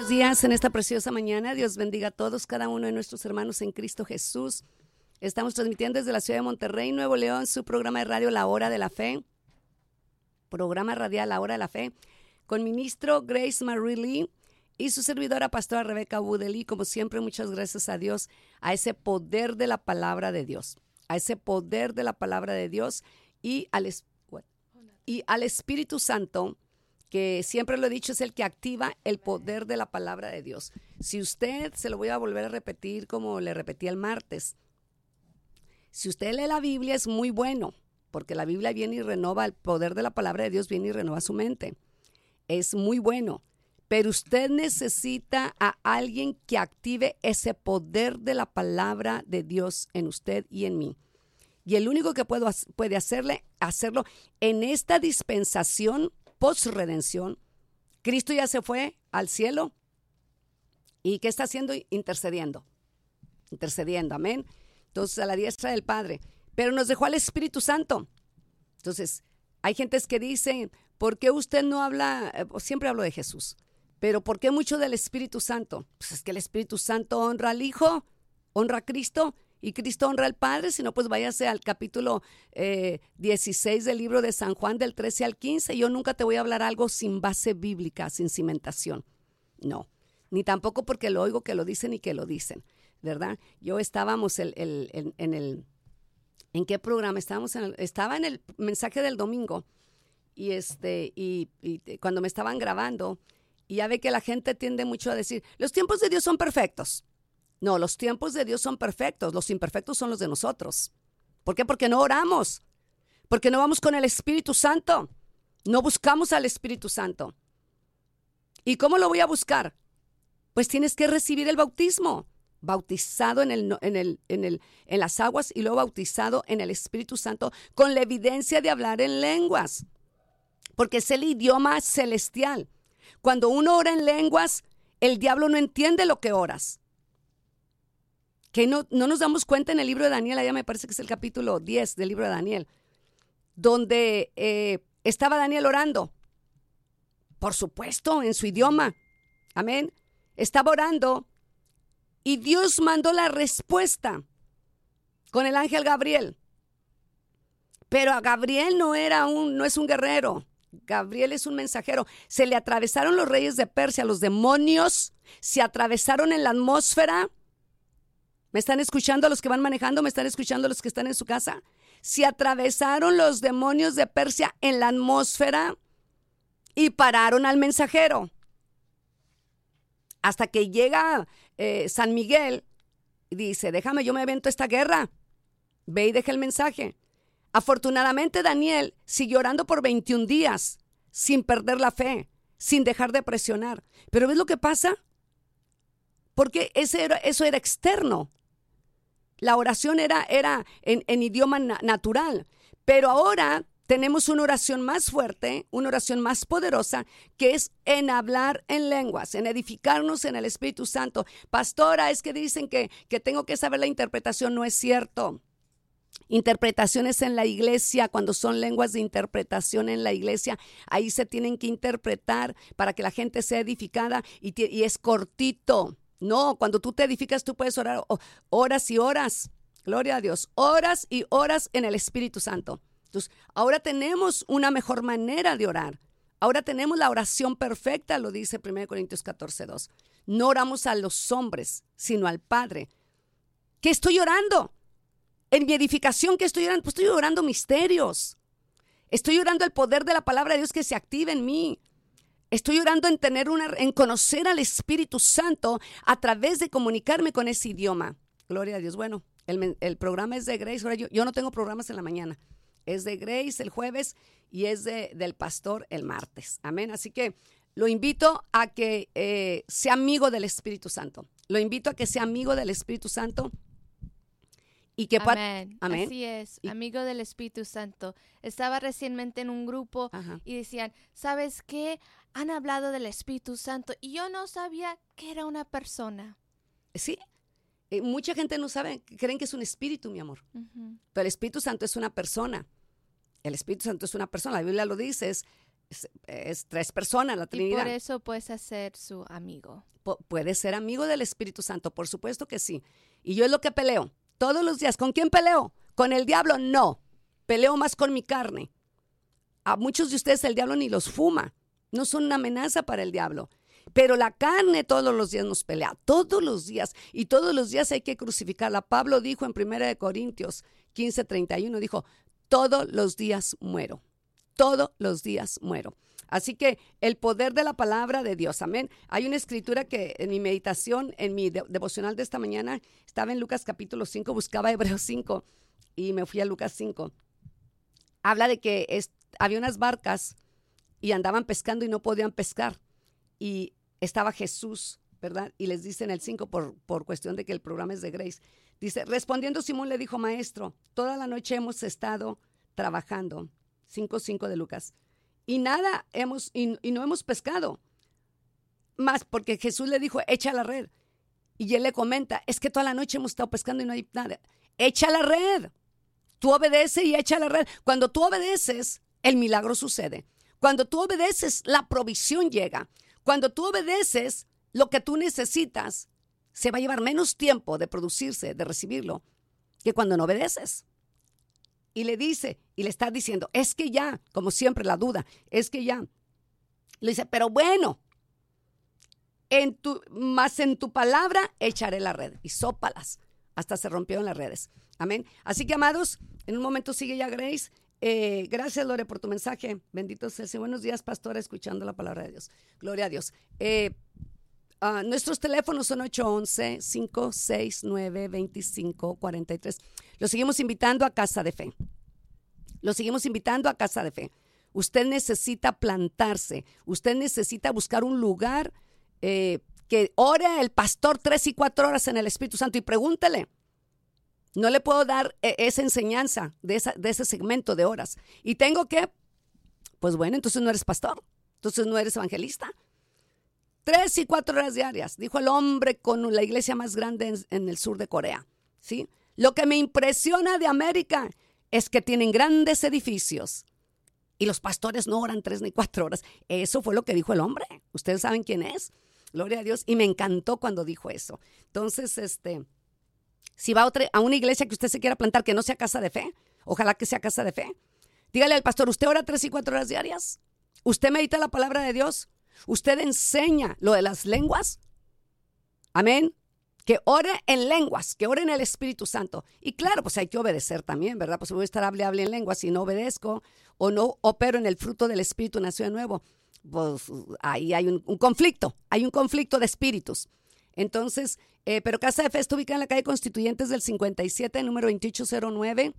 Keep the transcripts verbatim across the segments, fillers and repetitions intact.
buenos días en esta preciosa mañana. Dios bendiga a todos, cada uno de nuestros hermanos en Cristo Jesús. Estamos transmitiendo desde la ciudad de Monterrey, Nuevo León, su programa de radio La Hora de la Fe. Programa radial La Hora de la Fe, con ministro Grace Marie Lee y su servidora pastora Rebeca Woodley. Como siempre, muchas gracias a Dios, a ese poder de la palabra de Dios, a ese poder de la palabra de Dios y al, y al Espíritu Santo, que siempre lo he dicho, es el que activa el poder de la palabra de Dios. Si usted, se lo voy a volver a repetir como le repetí el martes, si usted lee la Biblia es muy bueno, porque la Biblia viene y renova, el poder de la palabra de Dios viene y renova su mente. Es muy bueno, pero usted necesita a alguien que active ese poder de la palabra de Dios en usted y en mí. Y el único que puedo, puede hacerle, hacerlo en esta dispensación post-redención. Cristo ya se fue al cielo. ¿Y qué está haciendo? Intercediendo. Intercediendo, amén. Entonces, a la diestra del Padre. Pero nos dejó al Espíritu Santo. Entonces, hay gentes que dicen, ¿por qué usted no habla? Eh, siempre hablo de Jesús. Pero ¿por qué mucho del Espíritu Santo? Pues es que el Espíritu Santo honra al Hijo, honra a Cristo, y Cristo honra al Padre. Si no, pues váyase al capítulo eh, dieciséis del libro de San Juan, del trece al quince. Yo nunca te voy a hablar algo sin base bíblica, sin cimentación. No, ni tampoco porque lo oigo que lo dicen y que lo dicen, ¿verdad? Yo estábamos el, el, el, en el, ¿en qué programa? Estábamos en el, estaba en el mensaje del domingo y, este, y, y cuando me estaban grabando, y ya ve que la gente tiende mucho a decir, los tiempos de Dios son perfectos. No, los tiempos de Dios son perfectos, los imperfectos son los de nosotros. ¿Por qué? Porque no oramos, porque no vamos con el Espíritu Santo, no buscamos al Espíritu Santo. ¿Y cómo lo voy a buscar? Pues tienes que recibir el bautismo, bautizado en, el, en, el, en, el, en las aguas y luego bautizado en el Espíritu Santo con la evidencia de hablar en lenguas, porque es el idioma celestial. Cuando uno ora en lenguas, el diablo no entiende lo que oras. Que no, no nos damos cuenta en el libro de Daniel, allá me parece que es el capítulo diez del libro de Daniel, donde eh, estaba Daniel orando, por supuesto, en su idioma, amén, estaba orando y Dios mandó la respuesta con el ángel Gabriel, pero a Gabriel no, era un, no es un guerrero, Gabriel es un mensajero. Se le atravesaron los reyes de Persia, los demonios se atravesaron en la atmósfera. ¿Me están escuchando los que van manejando? ¿Me están escuchando los que están en su casa? Se atravesaron los demonios de Persia en la atmósfera y pararon al mensajero. Hasta que llega eh, San Miguel y dice, déjame, yo me avento esta guerra. Ve y deja el mensaje. Afortunadamente Daniel siguió orando por veintiún días sin perder la fe, sin dejar de presionar. Pero ¿ves lo que pasa? Porque ese era, eso era externo. La oración era, era en, en idioma na- natural. Pero ahora tenemos una oración más fuerte, una oración más poderosa, que es en hablar en lenguas, en edificarnos en el Espíritu Santo. Pastora, es que dicen que, que tengo que saber la interpretación. No es cierto. Interpretaciones en la iglesia, cuando son lenguas de interpretación en la iglesia, ahí se tienen que interpretar para que la gente sea edificada y, t- y es cortito. No, cuando tú te edificas, tú puedes orar horas y horas. Gloria a Dios. Horas y horas en el Espíritu Santo. Entonces, ahora tenemos una mejor manera de orar. Ahora tenemos la oración perfecta, lo dice primera Corintios catorce dos. No oramos a los hombres, sino al Padre. ¿Qué estoy orando? En mi edificación, ¿qué estoy orando? Pues estoy orando misterios. Estoy orando el poder de la palabra de Dios que se active en mí. Estoy orando en tener una, en conocer al Espíritu Santo a través de comunicarme con ese idioma. Gloria a Dios. Bueno, el, el programa es de Grace. Ahora yo, yo no tengo programas en la mañana. Es de Grace el jueves y es de, del pastor el martes. Amén. Así que lo invito a que eh, sea amigo del Espíritu Santo. Lo invito a que sea amigo del Espíritu Santo. Y que Amén. Amén. Así es, y, amigo del Espíritu Santo. Estaba recientemente en un grupo ajá. y decían, ¿sabes qué? Han hablado del Espíritu Santo y yo no sabía que era una persona. Sí, eh, mucha gente no sabe, creen que es un espíritu, mi amor. Uh-huh. Pero el Espíritu Santo es una persona. El Espíritu Santo es una persona. La Biblia lo dice, es Es, es tres personas, la Trinidad. Y por eso puedes ser su amigo. P- puedes ser amigo del Espíritu Santo, por supuesto que sí. Y yo es lo que peleo todos los días. ¿Con quién peleo? ¿Con el diablo? No. Peleo más con mi carne. A muchos de ustedes el diablo ni los fuma. No son una amenaza para el diablo. Pero la carne todos los días nos pelea, todos los días. Y todos los días hay que crucificarla. Pablo dijo en primera de Corintios quince treinta y uno, dijo, todos los días muero. Todos los días muero. Así que el poder de la palabra de Dios, amén. Hay una escritura que en mi meditación, en mi de- devocional de esta mañana, estaba en Lucas capítulo cinco, buscaba Hebreos cinco y me fui a Lucas cinco. Habla de que es, había unas barcas y andaban pescando y no podían pescar. Y estaba Jesús, ¿verdad? Y les dice en el cinco, por, por cuestión de que el programa es de Grace, dice, respondiendo Simón le dijo, maestro, toda la noche hemos estado trabajando, cinco cinco de Lucas, y nada hemos, y, y no hemos pescado, más porque Jesús le dijo, echa la red, y él le comenta, es que toda la noche hemos estado pescando y no hay nada, echa la red, tú obedeces y echa la red. Cuando tú obedeces, el milagro sucede. Cuando tú obedeces, la provisión llega. Cuando tú obedeces, lo que tú necesitas se va a llevar menos tiempo de producirse, de recibirlo, que cuando no obedeces. Y le dice, y le está diciendo, es que ya, como siempre la duda, es que ya. Le dice, pero bueno, en tu, más en tu palabra echaré la red. Y sópalas, hasta se rompieron las redes. Amén. Así que, amados, en un momento sigue ya Grace. Eh, gracias, Lore, por tu mensaje. Bendito sea el Señor. Buenos días, pastora, escuchando la palabra de Dios. Gloria a Dios. Eh, uh, nuestros teléfonos son ocho once, cinco seis nueve, veinticinco cuarenta y tres. Los seguimos invitando a Casa de Fe. Los seguimos invitando a Casa de Fe. Usted necesita plantarse. Usted necesita buscar un lugar eh, que ore el pastor tres y cuatro horas en el Espíritu Santo y pregúntele. No le puedo dar eh, esa enseñanza de, esa, de ese segmento de horas. Y tengo que, pues bueno, entonces no eres pastor, entonces no eres evangelista. Tres y cuatro horas diarias, dijo el hombre con la iglesia más grande en, en el sur de Corea. ¿Sí? Lo que me impresiona de América es que tienen grandes edificios y los pastores no oran tres ni cuatro horas. Eso fue lo que dijo el hombre. Ustedes saben quién es. Gloria a Dios. Y me encantó cuando dijo eso. Entonces, este... si va a, otra, a una iglesia que usted se quiera plantar, que no sea Casa de Fe, ojalá que sea Casa de Fe. Dígale al pastor, ¿usted ora tres y cuatro horas diarias? ¿Usted medita la palabra de Dios? ¿Usted enseña lo de las lenguas? Amén. Que ore en lenguas, que ore en el Espíritu Santo. Y claro, pues hay que obedecer también, ¿verdad? Pues voy a estar hable, hable en lenguas si no obedezco o no opero en el fruto del Espíritu nació de nuevo. Pues ahí hay un, un conflicto, hay un conflicto de espíritus. Entonces, eh, pero Casa de Fe está ubicada en la calle Constituyentes del cincuenta y siete, número veintiocho cero nueve,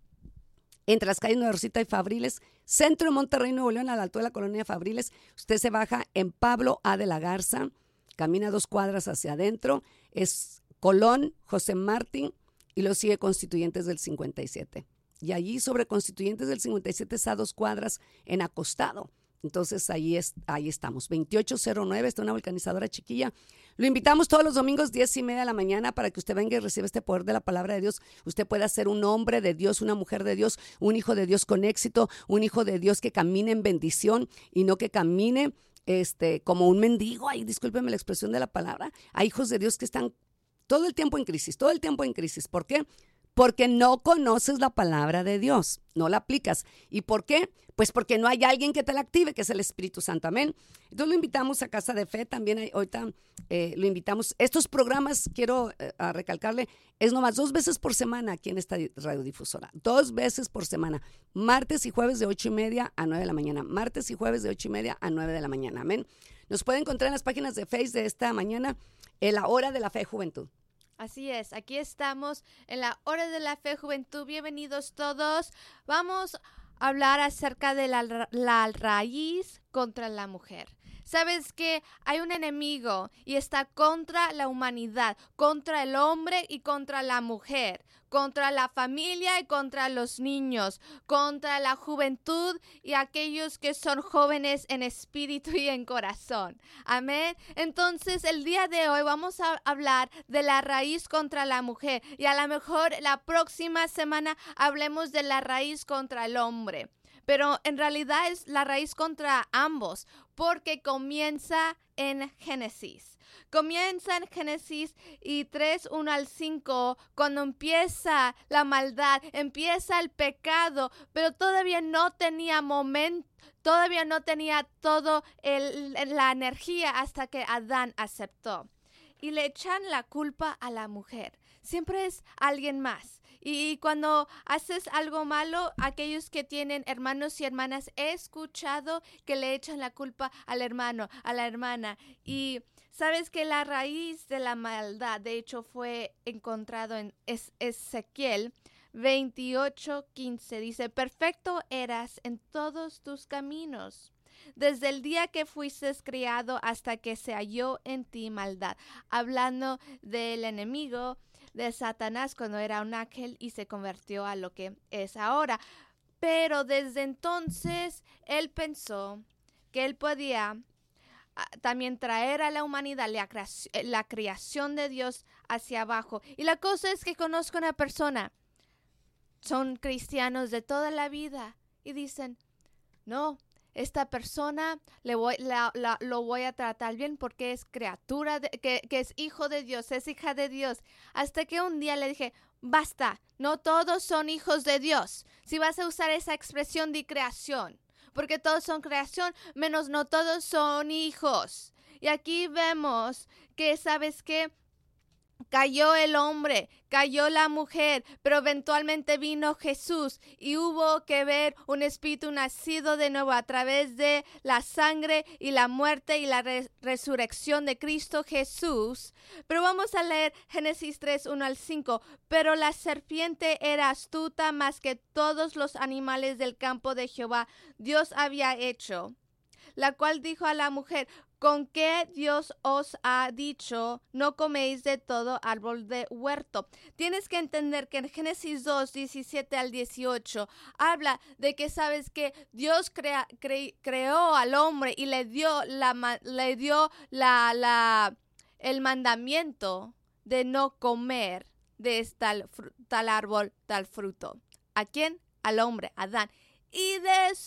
entre las calles Nueva Rosita y Fabriles, centro de Monterrey, Nuevo León, a la altura de la colonia Fabriles. Usted se baja en Pablo A. de la Garza, camina dos cuadras hacia adentro, es Colón, José Martín, y lo sigue Constituyentes del cincuenta y siete. Y allí sobre Constituyentes del cincuenta y siete está a dos cuadras en Acostado. Entonces ahí, es, ahí estamos, veintiocho cero nueve, está una vulcanizadora chiquilla. Lo invitamos todos los domingos, diez y media de la mañana, para que usted venga y reciba este poder de la palabra de Dios. Usted pueda ser un hombre de Dios, una mujer de Dios, un hijo de Dios con éxito, un hijo de Dios que camine en bendición y no que camine este, como un mendigo. Ay, discúlpeme la expresión de la palabra. Hay hijos de Dios que están todo el tiempo en crisis, todo el tiempo en crisis. ¿Por qué? Porque no conoces la palabra de Dios, no la aplicas. ¿Y por qué? Pues porque no hay alguien que te la active, que es el Espíritu Santo. Amén. Entonces lo invitamos a Casa de Fe. También hay, ahorita eh, lo invitamos. Estos programas, quiero eh, a recalcarle, es nomás dos veces por semana aquí en esta radiodifusora. Dos veces por semana. Martes y jueves de ocho y media a nueve de la mañana. Martes y jueves de ocho y media a nueve de la mañana. Amén. Nos pueden encontrar en las páginas de Facebook de esta mañana, en la Hora de la Fe Juventud. Así es, aquí estamos en la Hora de la Fe Juventud. Bienvenidos todos. Vamos a hablar acerca de la, la raíz contra la mujer. Sabes que hay un enemigo y está contra la humanidad, contra el hombre y contra la mujer, contra la familia y contra los niños, contra la juventud y aquellos que son jóvenes en espíritu y en corazón. Amén. Entonces, el día de hoy vamos a hablar de la raíz contra la mujer y a lo mejor la próxima semana hablemos de la raíz contra el hombre. pero en realidad es la raíz contra ambos, porque comienza en Génesis. Comienza en Génesis y tres, uno al cinco, cuando empieza la maldad, empieza el pecado, pero todavía no tenía momento, todavía no tenía todo el, la energía hasta que Adán aceptó. Y le echan la culpa a la mujer. Siempre es alguien más. Y cuando haces algo malo, aquellos que tienen hermanos y hermanas, he escuchado que le echan la culpa al hermano, a la hermana. Y sabes que la raíz de la maldad, de hecho, fue encontrado en Ezequiel veintiocho quince. Dice, perfecto eras en todos tus caminos, desde el día que fuiste criado hasta que se halló en ti maldad. Hablando del enemigo, de Satanás, cuando era un ángel y se convirtió a lo que es ahora. Pero desde entonces él pensó que él podía uh, también traer a la humanidad la, crea- la creación de Dios hacia abajo. Y la cosa es que conozco una persona, son cristianos de toda la vida y dicen, no, esta persona le voy, la, la, lo voy a tratar bien porque es criatura, de, que, que es hijo de Dios, es hija de Dios. Hasta que un día le dije, basta, no todos son hijos de Dios. Si vas a usar esa expresión de creación, porque todos son creación, menos no todos son hijos. Y aquí vemos que, ¿sabes qué? Cayó el hombre, cayó la mujer, pero eventualmente vino Jesús y hubo que ver un espíritu nacido de nuevo a través de la sangre y la muerte y la re- resurrección de Cristo Jesús. Pero vamos a leer Génesis tres, uno al cinco. Pero la serpiente era astuta más que todos los animales del campo de Jehová Dios había hecho, la cual dijo a la mujer, ¿con qué Dios os ha dicho, no coméis de todo árbol de huerto? Tienes que entender que en Génesis dos, diecisiete al dieciocho, habla de que sabes que Dios crea, cre, creó al hombre y le dio, la, le dio la, la, el mandamiento de no comer de tal, tal árbol, tal fruto. ¿A quién? Al hombre, Adán. Y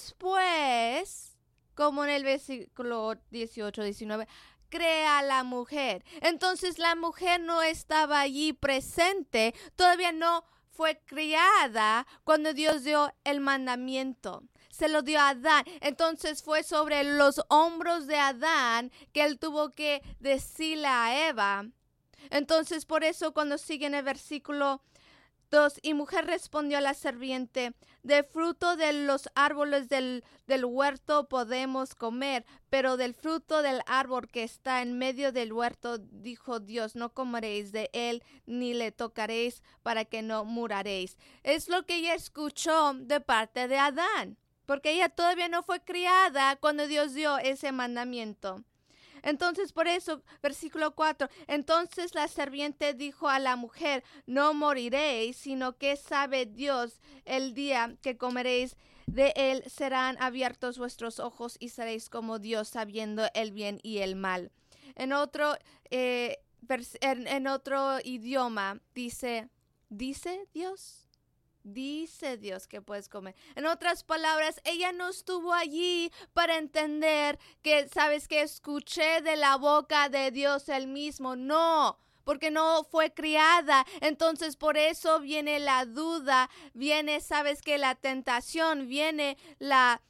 después, como en el versículo dieciocho, diecinueve, crea a la mujer. Entonces la mujer no estaba allí presente, todavía no fue criada cuando Dios dio el mandamiento. Se lo dio a Adán. Entonces fue sobre los hombros de Adán que él tuvo que decirle a Eva. Entonces por eso cuando sigue en el versículo dos, y mujer respondió a la serpiente, del fruto de los árboles del, del huerto podemos comer, pero del fruto del árbol que está en medio del huerto, dijo Dios, no comeréis de él, ni le tocaréis, para que no muraréis. Es lo que ella escuchó de parte de Adán, porque ella todavía no fue criada cuando Dios dio ese mandamiento. Entonces, por eso, versículo cuatro, entonces la serpiente dijo a la mujer, no moriréis, sino que sabe Dios el día que comeréis de él serán abiertos vuestros ojos y seréis como Dios, sabiendo el bien y el mal. En otro, eh, en, en otro idioma dice, ¿dice Dios? Dice Dios que puedes comer. En otras palabras, ella no estuvo allí para entender que, ¿sabes qué? Escuché de la boca de Dios el mismo. No, porque no fue criada. Entonces, por eso viene la duda, viene, ¿sabes qué? La tentación, viene la,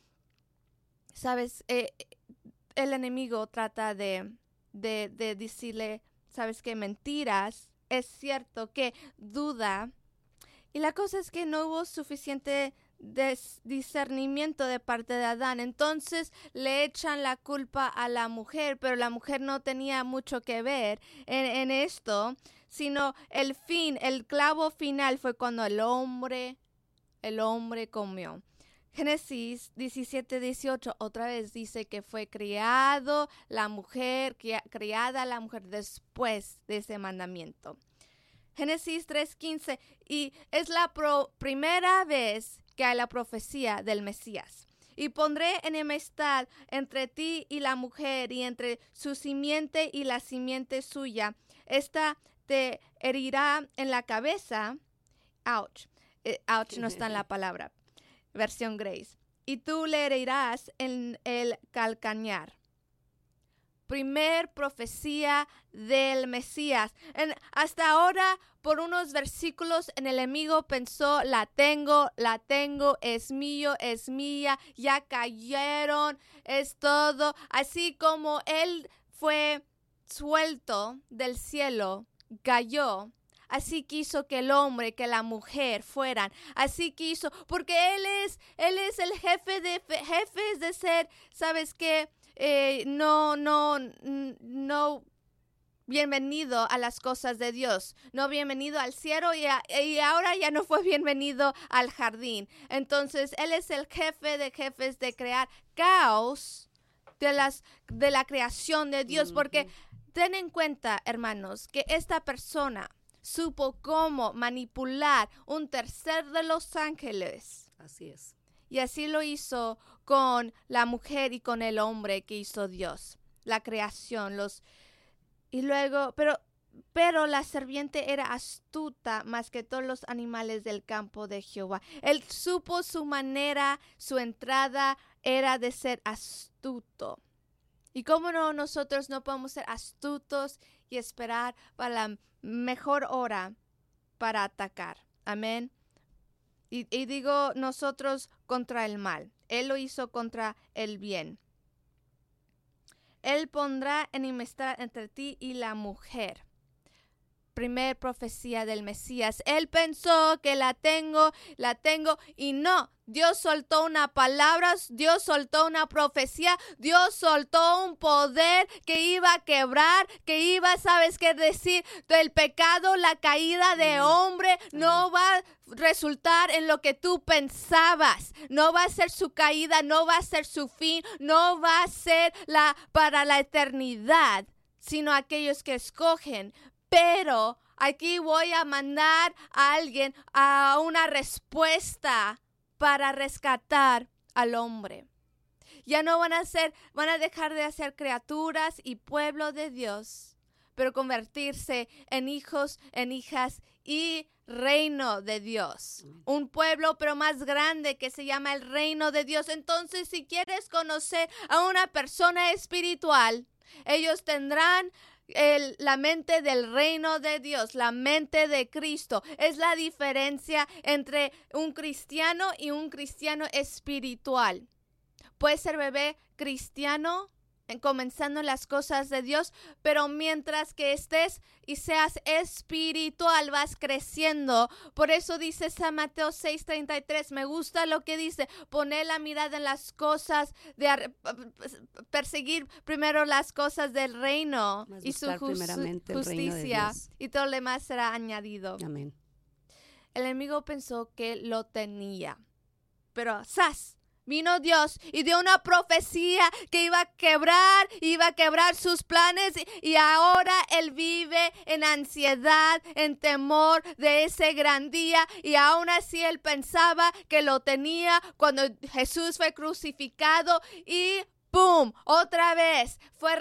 ¿sabes? Eh, el enemigo trata de, de, de decirle, ¿sabes qué? Mentiras. Es cierto que duda. Y la cosa es que no hubo suficiente discernimiento de parte de Adán. Entonces le echan la culpa a la mujer, pero la mujer no tenía mucho que ver en, en esto, sino el fin, el clavo final fue cuando el hombre, el hombre comió. Génesis diecisiete, dieciocho, otra vez dice que fue criado la mujer, criada la mujer después de ese mandamiento. Génesis tres quince, y es la pro- primera vez que hay la profecía del Mesías. Y pondré enemistad entre ti y la mujer, y entre su simiente y la simiente suya. Esta te herirá en la cabeza. Ouch. Eh, ouch no está en la palabra. Versión Grace. y tú le herirás en el calcañar. Primer profecía del Mesías. En, hasta ahora, por unos versículos, el enemigo pensó, la tengo, la tengo, es mío, es mía, ya cayeron, es todo. Así como él fue suelto del cielo, cayó. Así quiso que el hombre, que la mujer fueran. Así quiso, porque él es, él es el jefe de jefes de ser, ¿sabes qué? Eh, no, no, no bienvenido a las cosas de Dios, no bienvenido al cielo y, a, y ahora ya no fue bienvenido al jardín. Entonces, él es el jefe de jefes de crear caos de, las, de la creación de Dios, porque ten en cuenta, hermanos, que esta persona supo cómo manipular un tercer de los ángeles. Así es. Y así lo hizo con la mujer y con el hombre que hizo Dios, la creación, los y luego, pero pero la serpiente era astuta más que todos los animales del campo de Jehová. Él supo su manera, su entrada era de ser astuto. Y cómo no, nosotros no podemos ser astutos y esperar para la mejor hora para atacar. Amén. Y, y digo nosotros contra el mal. Él lo hizo contra el bien. Él pondrá enemistad entre ti y la mujer. Primer profecía del Mesías. Él pensó que la tengo, la tengo y no. Dios soltó una palabra, Dios soltó una profecía, Dios soltó un poder que iba a quebrar, que iba, ¿sabes qué decir? El pecado, la caída de hombre no va a resultar en lo que tú pensabas. No va a ser su caída, no va a ser su fin, no va a ser la para la eternidad, sino aquellos que escogen. Pero aquí voy a mandar a alguien a una respuesta para rescatar al hombre. Ya no van a ser, van a dejar de ser criaturas y pueblo de Dios, pero convertirse en hijos, en hijas y reino de Dios. Un pueblo pero más grande que se llama el reino de Dios. Entonces, si quieres conocer a una persona espiritual, ellos tendrán El, la mente del reino de Dios, la mente de Cristo. Es la diferencia entre un cristiano y un cristiano espiritual. Puede ser bebé cristiano, en comenzando las cosas de Dios, pero mientras que estés y seas espiritual, vas creciendo. Por eso dice San Mateo seis treinta y tres, me gusta lo que dice, poner la mirada en las cosas, de perseguir primero las cosas del reino y su just, justicia, y todo lo demás será añadido. Amén. El enemigo pensó que lo tenía, pero ¡zas! Vino Dios y dio una profecía que iba a quebrar, iba a quebrar sus planes y ahora él vive en ansiedad, en temor de ese gran día y aún así él pensaba que lo tenía cuando Jesús fue crucificado y ¡pum! Otra vez fue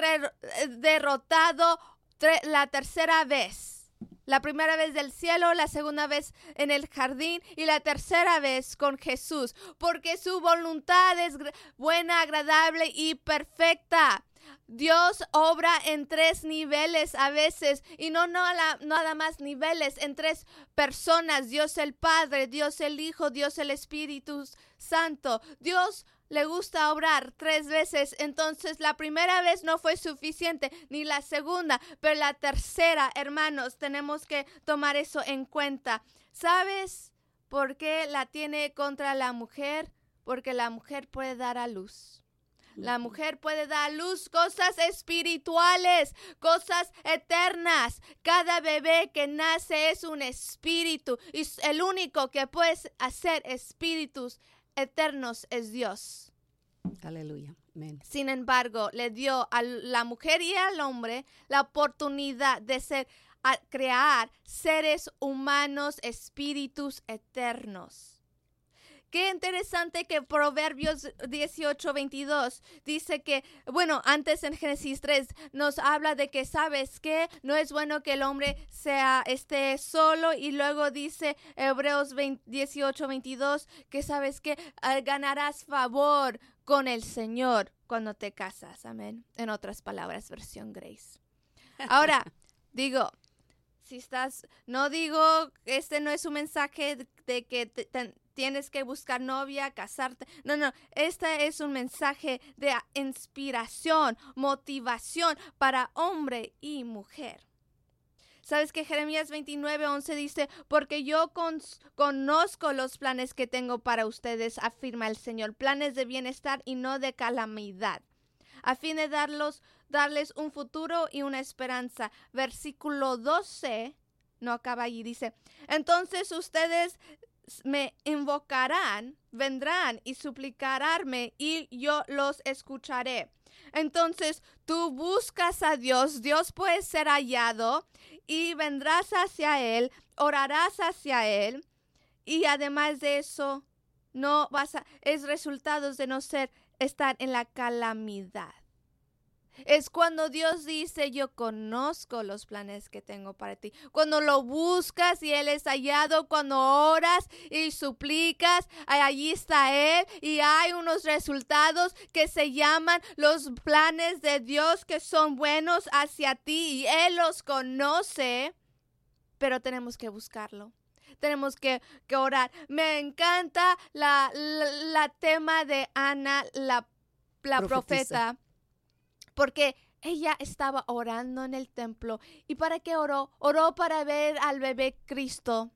derrotado la tercera vez. La primera vez del cielo, la segunda vez en el jardín y la tercera vez con Jesús. Porque su voluntad es buena, agradable y perfecta. Dios obra en tres niveles a veces y no, no la, nada más niveles, en tres personas. Dios el Padre, Dios el Hijo, Dios el Espíritu Santo. Dios le gusta obrar tres veces, entonces la primera vez no fue suficiente, ni la segunda, pero la tercera, hermanos, tenemos que tomar eso en cuenta. ¿Sabes por qué la tiene contra la mujer? Porque la mujer puede dar a luz. La mujer puede dar a luz cosas espirituales, cosas eternas. Cada bebé que nace es un espíritu y el único que puede hacer espíritus eternos es Dios. Aleluya. Amén. Sin embargo, le dio a la mujer y al hombre la oportunidad de ser, a crear seres humanos, espíritus eternos. Qué interesante que Proverbios dieciocho veintidós dice que, bueno, antes en Génesis tres nos habla de que, ¿sabes qué? No es bueno que el hombre sea, esté solo, y luego dice Hebreos dieciocho veintidós que, ¿sabes qué? Uh, ganarás favor con el Señor cuando te casas, amén. En otras palabras, versión Grace. Ahora, digo, si estás, no digo, este no es un mensaje de, de que te, te, tienes que buscar novia, casarte. No, no, este es un mensaje de inspiración, motivación para hombre y mujer. ¿Sabes que Jeremías veintinueve once dice, porque yo con, conozco los planes que tengo para ustedes, afirma el Señor, planes de bienestar y no de calamidad, a fin de darlos, darles un futuro y una esperanza. Versículo doce, no acaba allí, dice, entonces ustedes me invocarán, vendrán y suplicaránme y yo los escucharé. Entonces tú buscas a Dios, Dios puede ser hallado y vendrás hacia Él, orarás hacia Él y además de eso, no vas a, es resultados de no ser, estar en la calamidad. Es cuando Dios dice, yo conozco los planes que tengo para ti. Cuando lo buscas y Él es hallado, cuando oras y suplicas, allí está Él y hay unos resultados que se llaman los planes de Dios que son buenos hacia ti y Él los conoce, pero tenemos que buscarlo. Tenemos que, que orar. Me encanta la, la, la tema de Ana, la, la profeta. Porque ella estaba orando en el templo. ¿Y para qué oró? Oró para ver al bebé Cristo.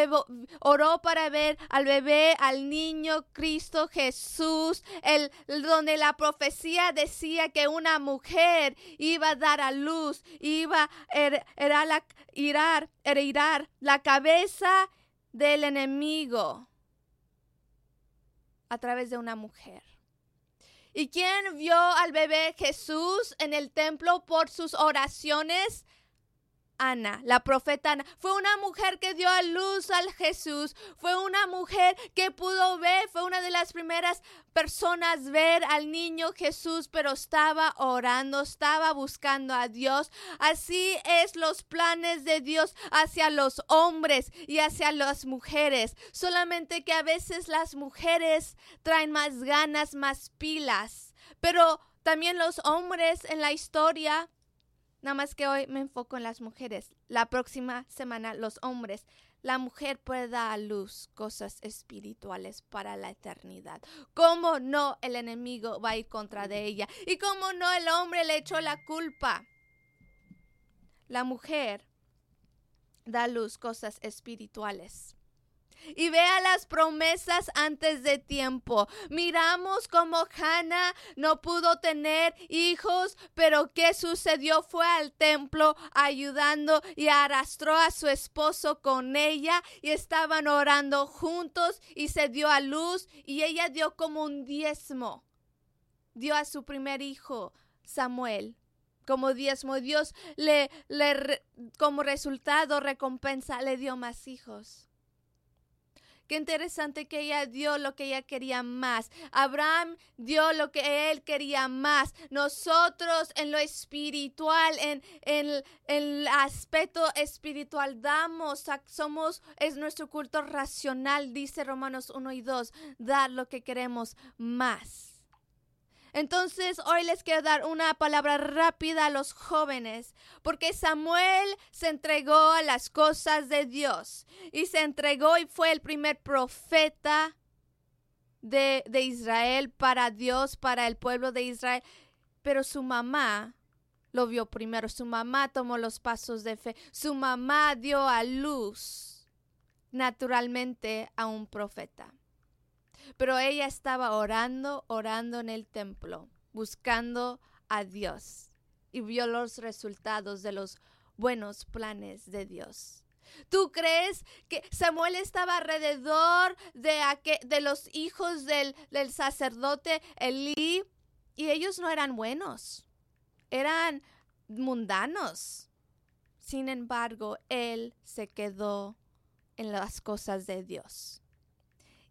Oró para ver al bebé, al niño Cristo Jesús, el, donde la profecía decía que una mujer iba a dar a luz, iba a her, herar, la, herar, heredar la cabeza del enemigo a través de una mujer. ¿Y quién vio al bebé Jesús en el templo por sus oraciones? Ana, la profeta Ana. Fue una mujer que dio a luz al Jesús. Fue una mujer que pudo ver, fue una de las primeras personas ver al niño Jesús, pero estaba orando, estaba buscando a Dios. Así es los planes de Dios hacia los hombres y hacia las mujeres. Solamente que a veces las mujeres traen más ganas, más pilas. Pero también los hombres en la historia. Nada más que hoy me enfoco en las mujeres. La próxima semana los hombres. La mujer puede dar a luz cosas espirituales para la eternidad. ¿Cómo no el enemigo va a ir contra de ella? ¿Y cómo no el hombre le echó la culpa? La mujer da a luz cosas espirituales. Y vea las promesas antes de tiempo. Miramos como Hannah no pudo tener hijos, pero ¿qué sucedió? Fue al templo ayudando y arrastró a su esposo con ella y estaban orando juntos y se dio a luz y ella dio como un diezmo. Dio a su primer hijo, Samuel, como diezmo. Dios le, le como resultado, recompensa, le dio más hijos. Qué interesante que ella dio lo que ella quería más. Abraham dio lo que él quería más. Nosotros en lo espiritual, en, en, en el aspecto espiritual damos, somos, es nuestro culto racional, dice Romanos uno y dos, dar lo que queremos más. Entonces hoy les quiero dar una palabra rápida a los jóvenes, porque Samuel se entregó a las cosas de Dios y se entregó y fue el primer profeta de, de Israel para Dios, para el pueblo de Israel, pero su mamá lo vio primero, su mamá tomó los pasos de fe, su mamá dio a luz naturalmente a un profeta. Pero ella estaba orando, orando en el templo, buscando a Dios y vio los resultados de los buenos planes de Dios. ¿Tú crees que Samuel estaba alrededor de, aquel, de los hijos del, del sacerdote Elí? Y ellos no eran buenos, eran mundanos. Sin embargo, él se quedó en las cosas de Dios.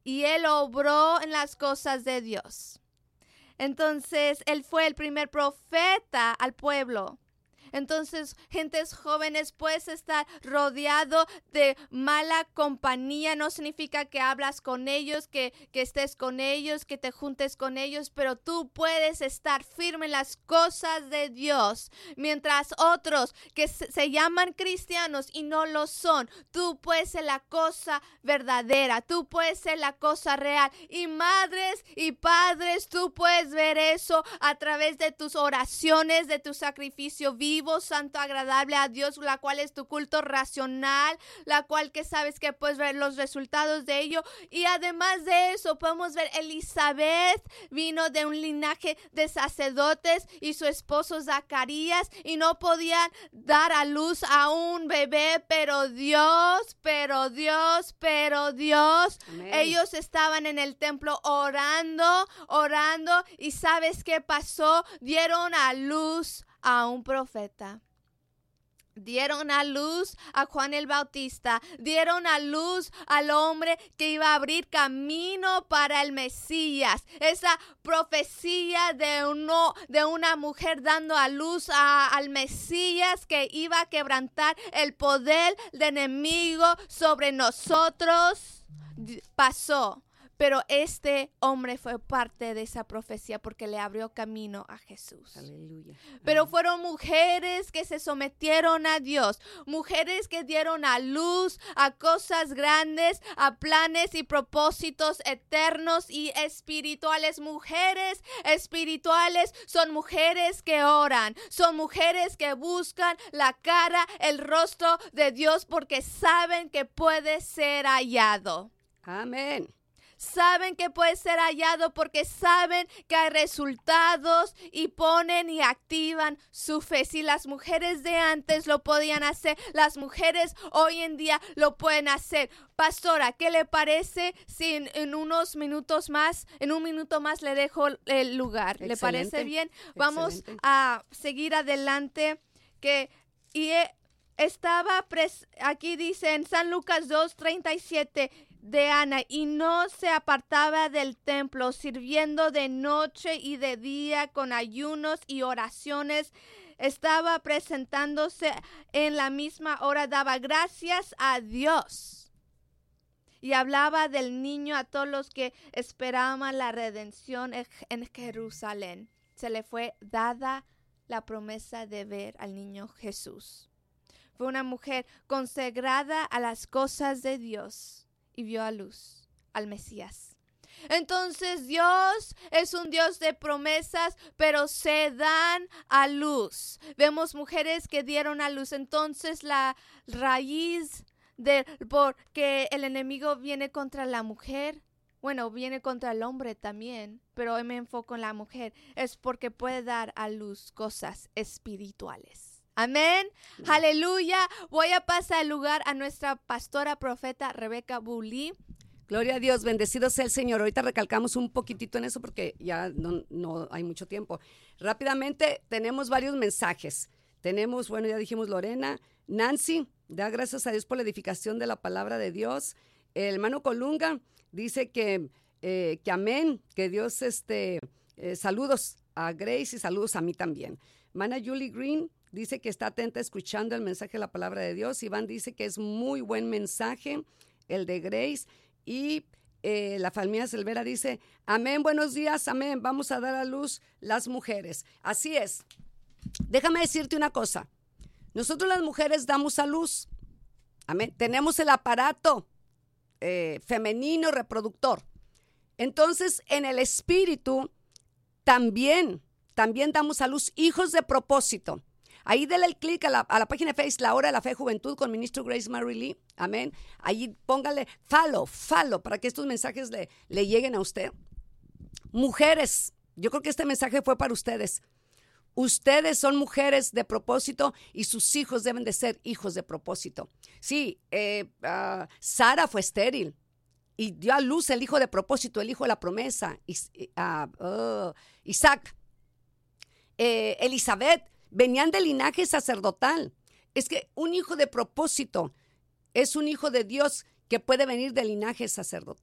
y él obró en las cosas de Dios. Entonces, él fue el primer profeta al pueblo. Entonces, gentes jóvenes, puedes estar rodeado de mala compañía. No significa que hablas con ellos, que, que estés con ellos, que te juntes con ellos, pero tú puedes estar firme en las cosas de Dios. Mientras otros que se, se llaman cristianos y no lo son, tú puedes ser la cosa verdadera, tú puedes ser la cosa real. Y madres y padres, tú puedes ver eso a través de tus oraciones, de tu sacrificio vivo, santo, agradable a Dios, la cual es tu culto racional, la cual que sabes que puedes ver los resultados de ello. Y además de eso, podemos ver Elizabeth vino de un linaje de sacerdotes y su esposo Zacarías, y no podían dar a luz a un bebé, pero Dios, pero Dios, pero Dios, Amén. Ellos estaban en el templo orando, orando, y ¿sabes qué pasó? Dieron a luz a un profeta. Dieron a luz a Juan el Bautista. Dieron a luz al hombre que iba a abrir camino para el Mesías. Esa profecía de, uno, de una mujer dando a luz a, al Mesías que iba a quebrantar el poder del enemigo sobre nosotros pasó. Pero este hombre fue parte de esa profecía porque le abrió camino a Jesús. Aleluya. Pero fueron mujeres que se sometieron a Dios, mujeres que dieron a luz a cosas grandes, a planes y propósitos eternos y espirituales. Mujeres espirituales son mujeres que oran, son mujeres que buscan la cara, el rostro de Dios porque saben que puede ser hallado. Amén. Saben que puede ser hallado porque saben que hay resultados y ponen y activan su fe. Si las mujeres de antes lo podían hacer, las mujeres hoy en día lo pueden hacer. Pastora, ¿qué le parece si en, en unos minutos más, en un minuto más le dejo el lugar? ¿Le Excelente. parece bien? Vamos Excelente. a seguir adelante. Que y estaba pres, aquí dice en San Lucas dos treinta y siete. De Ana, y no se apartaba del templo, sirviendo de noche y de día con ayunos y oraciones. Estaba presentándose en la misma hora, daba gracias a Dios y hablaba del niño a todos los que esperaban la redención en Jerusalén. Se le fue dada la promesa de ver al niño Jesús. Fue una mujer consagrada a las cosas de Dios y vio a luz al Mesías. Entonces Dios es un Dios de promesas, pero se dan a luz. Vemos mujeres que dieron a luz. Entonces la raíz de porque el enemigo viene contra la mujer, bueno, viene contra el hombre también, pero hoy me enfoco en la mujer, es porque puede dar a luz cosas espirituales. Amén. Amén. Aleluya. Voy a pasar el lugar a nuestra pastora profeta Rebeca Bulí. Gloria a Dios, bendecido sea el Señor. Ahorita recalcamos un poquitito en eso porque ya no, no hay mucho tiempo. Rápidamente, tenemos varios mensajes. Tenemos, bueno, ya dijimos Lorena. Nancy, da gracias a Dios por la edificación de la palabra de Dios. El hermano Colunga dice que, eh, que amén, que Dios, este, eh, saludos a Grace y saludos a mí también. Mana Julie Green dice que está atenta escuchando el mensaje de la palabra de Dios. Iván dice que es muy buen mensaje, el de Grace. Y eh, la familia Selvera dice, amén, buenos días, amén, vamos a dar a luz las mujeres. Así es. Déjame decirte una cosa. Nosotros las mujeres damos a luz. Amén. Tenemos el aparato eh, femenino reproductor. Entonces, en el espíritu también, también damos a luz hijos de propósito. Ahí denle el clic a la, a la página de Facebook, La Hora de la Fe Juventud con ministro Grace Mary Lee. Amén. Ahí póngale follow, follow, para que estos mensajes le, le lleguen a usted. Mujeres, yo creo que este mensaje fue para ustedes. Ustedes son mujeres de propósito y sus hijos deben de ser hijos de propósito. Sí, eh, uh, Sara fue estéril y dio a luz el hijo de propósito, el hijo de la promesa, Is, uh, uh, Isaac. Eh, Elizabeth, venían del linaje sacerdotal. Es que un hijo de propósito es un hijo de Dios que puede venir del linaje sacerdotal.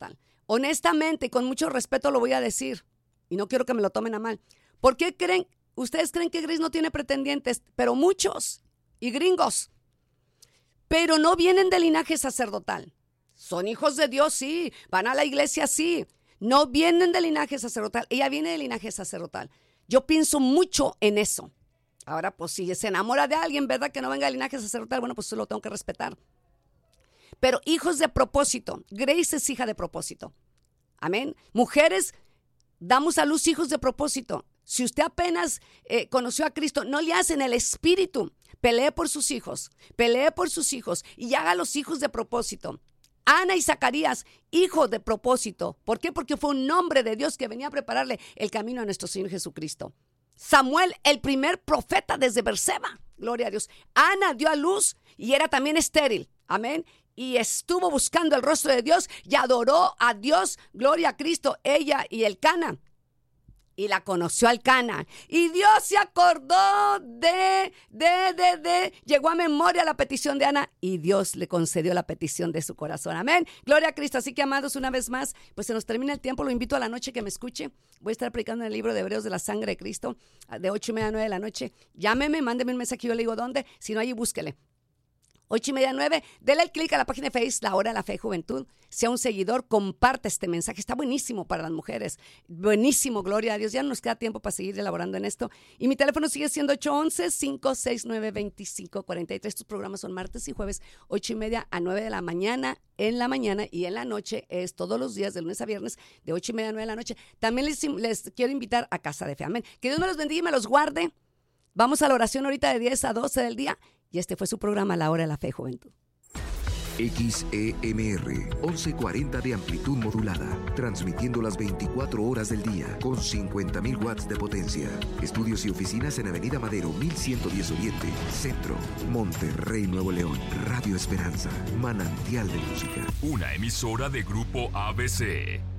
honestamente, con mucho respeto lo voy a decir, y no quiero que me lo tomen a mal. ¿Por qué creen, ustedes creen que Grace no tiene pretendientes? Pero muchos, y gringos, pero no vienen de linaje sacerdotal. Son hijos de Dios, sí, van a la iglesia, sí, no vienen de linaje sacerdotal. Ella viene de linaje sacerdotal. Yo pienso mucho en eso. Ahora, pues si se enamora de alguien, ¿verdad? Que no venga de linaje sacerdotal, bueno, pues eso lo tengo que respetar. Pero hijos de propósito. Grace es hija de propósito. Amén. Mujeres, damos a luz hijos de propósito. Si usted apenas eh, conoció a Cristo, no le hacen el espíritu. Pelee por sus hijos, pelee por sus hijos y haga los hijos de propósito. Ana y Zacarías, hijo de propósito. ¿Por qué? Porque fue un hombre de Dios que venía a prepararle el camino a nuestro Señor Jesucristo. Samuel, el primer profeta desde Berseba. Gloria a Dios. Ana dio a luz y era también estéril. Amén. Y estuvo buscando el rostro de Dios y adoró a Dios. Gloria a Cristo. Ella y el Cana. Y la conoció al Cana. Y Dios se acordó de, de, de, de. Llegó a memoria la petición de Ana. Y Dios le concedió la petición de su corazón. Amén. Gloria a Cristo. Así que, amados, una vez más, pues se nos termina el tiempo. Lo invito a la noche que me escuche. Voy a estar predicando en el libro de Hebreos de la sangre de Cristo. De ocho y media a nueve de la noche. Llámeme, mándeme un mensaje. Yo le digo dónde. Si no, allí búsquele. Ocho y media, nueve, dele el clic a la página de Facebook, La Hora de la Fe y Juventud. Sea un seguidor, comparte este mensaje. Está buenísimo para las mujeres. Buenísimo, gloria a Dios. Ya no nos queda tiempo para seguir elaborando en esto. Y mi teléfono sigue siendo ocho once, cinco seis nueve, veinticinco cuarenta y tres. Estos programas son martes y jueves, ocho y media a nueve de la mañana, en la mañana, y en la noche es todos los días, de lunes a viernes, de ocho y media a nueve de la noche. También les, les quiero invitar a Casa de Fe. Amén. Que Dios me los bendiga y me los guarde. Vamos a la oración ahorita de diez a doce del día. Y este fue su programa, La Hora de la Fe y Juventud. X E M R, once cuarenta de amplitud modulada, transmitiendo las veinticuatro horas del día, con cincuenta mil watts de potencia. Estudios y oficinas en Avenida Madero, mil ciento diez Oriente, Centro, Monterrey, Nuevo León. Radio Esperanza, manantial de música. Una emisora de Grupo A B C.